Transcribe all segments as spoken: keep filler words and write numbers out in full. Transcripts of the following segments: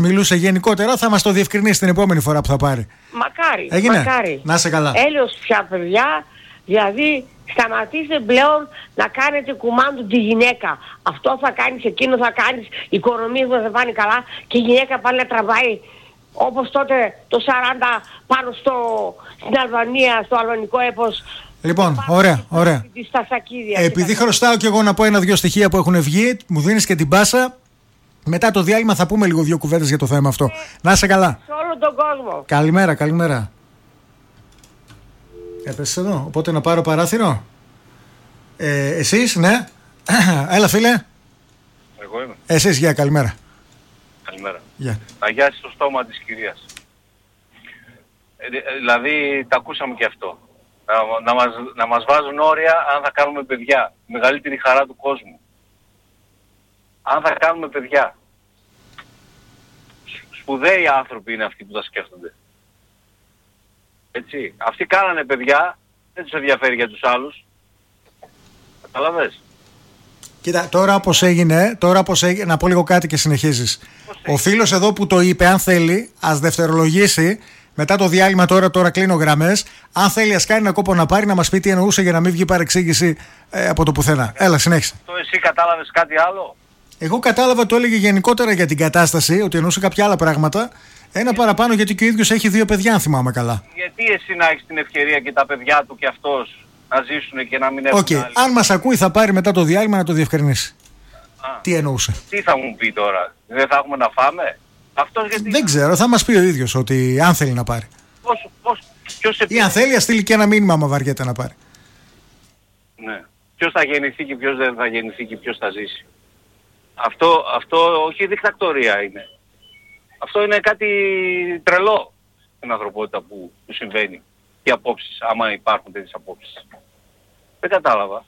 μιλούσε γενικότερα, θα μας το διευκρινίσει την επόμενη φορά που θα πάρει. Μακάρι, Έγινε. μακάρι. Να είσαι καλά. Έλεος πια, παιδιά, δηλαδή σταματήστε πλέον να κάνετε κουμάντου τη γυναίκα. Αυτό θα κάνεις, εκείνο θα κάνεις, οι οικονομίες μας θα πάνε καλά και η γυναίκα πάλι να τραβάει όπως τότε το σαράντα πάνω στο, στην Αλβανία, στο αλβανικό έπος. Λοιπόν, ωραία, ωραία. Επειδή χρωστάω κι εγώ να πω ένα-δυο στοιχεία που έχουν βγει, μου δίνεις και την πάσα. Μετά το διάλειμμα θα πούμε λίγο δύο κουβέντες για το θέμα αυτό. Ε, να είσαι καλά. Σε όλο τον κόσμο. Καλημέρα, καλημέρα. Έπεσες εδώ, οπότε να πάρω παράθυρο. Ε, εσείς, ναι. Έλα φίλε. Εγώ είμαι. Εσείς, γεια, καλημέρα. Καλημέρα. Yeah. Αγιάσει στο στόμα της κυρίας. Ε, δηλαδή, τα ακούσαμε και αυτό. Να, να, μας, να μας βάζουν όρια αν θα κάνουμε παιδιά. Μεγαλύτερη χαρά του κόσμου. Αν θα κάνουμε παιδιά. Σπουδαίοι άνθρωποι είναι αυτοί που τα σκέφτονται. Έτσι. Αυτοί κάνανε παιδιά, δεν τους ενδιαφέρει για τους άλλους. Καταλαβες. Κοίτα, τώρα όπως έγινε, τώρα όπως έγινε, να πω λίγο κάτι και συνεχίζεις. Ο φίλος εδώ που το είπε, αν θέλει, ας δευτερολογήσει. Μετά το διάλειμμα τώρα, τώρα κλείνω γραμμές. Αν θέλει, ας κάνει ένα κόπο να πάρει να μας πει τι εννοούσε για να μην βγει παρεξήγηση ε, από το πουθενά. Έλα, συνέχισε. Αυτό εσύ κατάλαβες κάτι άλλο? Εγώ κατάλαβα, το έλεγε γενικότερα για την κατάσταση, ότι εννοούσε κάποια άλλα πράγματα. Ένα γιατί... παραπάνω, γιατί και ο ίδιος έχει δύο παιδιά, αν θυμάμαι καλά. Γιατί εσύ να έχεις την ευκαιρία και τα παιδιά του και αυτός να ζήσουν και να μην έχουν okay. άλλοι? Αν μας ακούει, θα πάρει μετά το διάλειμμα να το διευκρινίσει. Α, τι εννοούσε. Τι θα μου πει τώρα, δεν θα έχουμε να φάμε? Αυτός γιατί... Δεν ξέρω, θα μας πει ο ίδιος ότι αν θέλει να πάρει. Πώς, πώς, ποιος ή αν θέλει, ας στείλει και ένα μήνυμα, άμα βαριέται να πάρει. Ναι. Ποιος θα γεννηθεί και ποιος δεν θα γεννηθεί και ποιος θα ζήσει. Αυτό, αυτό όχι δικτακτορία είναι. Αυτό είναι κάτι τρελό στην ανθρωπότητα που, που συμβαίνει. Οι απόψεις, άμα υπάρχουν τέτοιες απόψεις. Δεν κατάλαβα.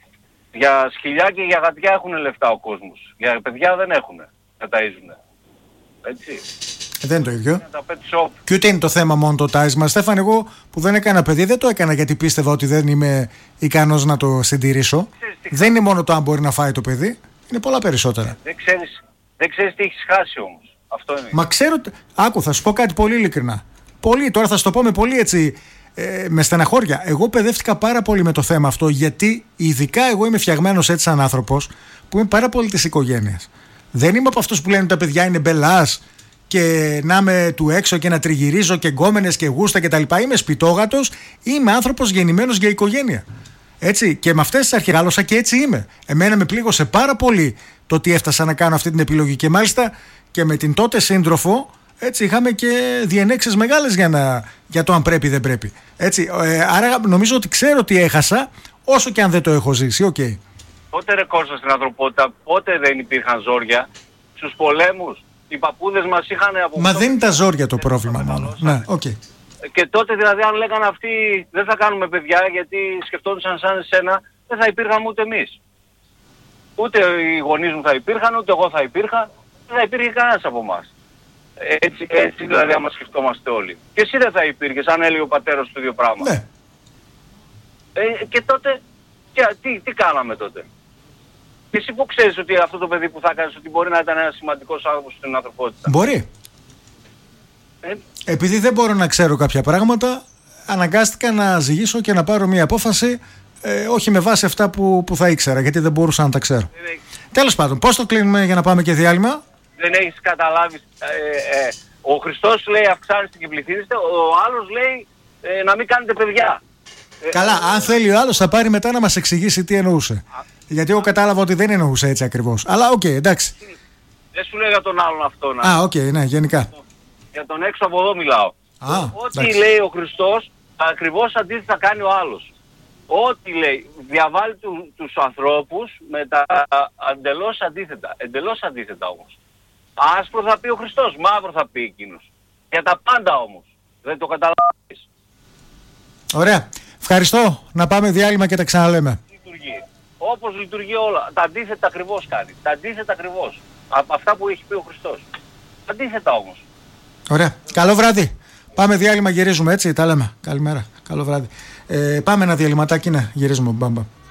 Για σκυλιά και για γατιά έχουν λεφτά ο κόσμος. Για παιδιά δεν έχουν να ταΐζουν. Έτσι. Ε, δεν είναι το ίδιο. Shop. Και ούτε είναι το θέμα μόνο το τάισμα. Στέφαν, εγώ που δεν έκανα παιδί, δεν το έκανα γιατί πίστευα ότι δεν είμαι ικανός να το συντηρήσω. Δεν είναι μόνο το αν μπορεί να φάει το παιδί. Είναι πολλά περισσότερα. Δεν ξέρεις, δεν ξέρεις τι έχεις χάσει όμως. Αυτό είναι. Μα ξέρω. Άκου, θα σου πω κάτι πολύ ειλικρινά. Πολύ, τώρα θα σου το πω με πολύ έτσι. Ε, με στεναχώρια. Εγώ παιδεύτηκα πάρα πολύ με το θέμα αυτό, γιατί ειδικά εγώ είμαι φτιαγμένος έτσι σαν άνθρωπος που είμαι πάρα πολύ της οικογένειας. Δεν είμαι από αυτούς που λένε ότι τα παιδιά είναι μπελάς και να είμαι του έξω και να τριγυρίζω και γκόμενες και γούστα κτλ. Είμαι σπιτόγατος, είμαι άνθρωπος γεννημένος για οικογένεια. Έτσι, και με αυτές τις αρχηγάλωσα και έτσι είμαι. Εμένα με πλήγωσε πάρα πολύ το ότι έφτασα να κάνω αυτή την επιλογή και μάλιστα και με την τότε σύντροφο. Έτσι, είχαμε και διενέξεις μεγάλες για, να, για το αν πρέπει ή δεν πρέπει. Έτσι, ε, άρα νομίζω ότι ξέρω τι έχασα, όσο και αν δεν το έχω ζήσει. Okay. Πότε ρε Κώστα στην ανθρωπότητα, πότε δεν υπήρχαν ζόρια? Στους πολέμους, οι παππούδες μας είχαν από... Μα δεν είναι τα ζόρια το πρόβλημα μόνο. Ναι, okay. Και τότε δηλαδή αν λέγανε αυτοί δεν θα κάνουμε παιδιά γιατί σκεφτόντουσαν σαν εσένα, δεν θα υπήρχαν ούτε εμείς. Ούτε οι γονείς μου θα υπήρχαν, ούτε εγώ θα υπήρχα, δεν θα υπήρχε κανένας από εμάς. Έτσι, έτσι δηλαδή άμα σκεφτόμαστε όλοι. Και εσύ δεν θα υπήρχες αν έλεγε ο πατέρας του το ίδιο πράγμα. Ναι. Ε, και τότε, και, τι, τι κάναμε τότε? Και εσύ που ξέρεις ότι αυτό το παιδί που θα κάνεις ότι μπορεί να ήταν ένας σημαντικός άνθρωπος στην ανθρωπότητα? Μπορεί. Ε? Επειδή δεν μπορώ να ξέρω κάποια πράγματα, αναγκάστηκα να ζυγίσω και να πάρω μια απόφαση ε, όχι με βάση αυτά που, που θα ήξερα, γιατί δεν μπορούσα να τα ξέρω. Ε, Τέλος πάντων, πώς το κλείνουμε για να πάμε και διάλειμμα? Δεν έχεις καταλάβει. Ε, ε, ο Χριστός λέει αυξάνεστε και πληθύνεστε, ο άλλος λέει ε, να μην κάνετε παιδιά. Καλά, αν θέλει ο άλλος θα πάρει μετά να μας εξηγήσει τι εννοούσε. Α, γιατί εγώ κατάλαβα ότι δεν εννοούσε έτσι ακριβώς. Αλλά οκ, okay, εντάξει. Δεν σου λέω για τον άλλον αυτό. Να. Α, οκ, okay, ναι, γενικά. Για τον έξω από εδώ μιλάω. Α, ό,τι εντάξει. λέει ο Χριστός, ακριβώς αντίθετα κάνει ο άλλος. Ό,τι λέει, διαβάλλει του, τους ανθρώπους με τα εντελώς αντίθετα. Εντελώς αντίθετα όμως. Άσπρο θα πει ο Χριστός, μαύρο θα πει εκείνος. Για τα πάντα όμως. Δεν το καταλαβαίνεις. Ωραία. Ευχαριστώ. Να πάμε διάλειμμα και τα ξαναλέμε. Λειτουργεί. Όπως λειτουργεί όλα. Τα αντίθετα ακριβώς κάνει. Τα αντίθετα ακριβώς. Από αυτά που έχει πει ο Χριστός. Αντίθετα όμως. Ωραία. Καλό βράδυ. Πάμε διάλειμμα, γυρίζουμε έτσι. Τα λέμε. Καλημέρα. Καλό βράδυ. Ε, πάμε ένα διαλυματάκι, ναι. Γυρίζουμε. Μπαμπα.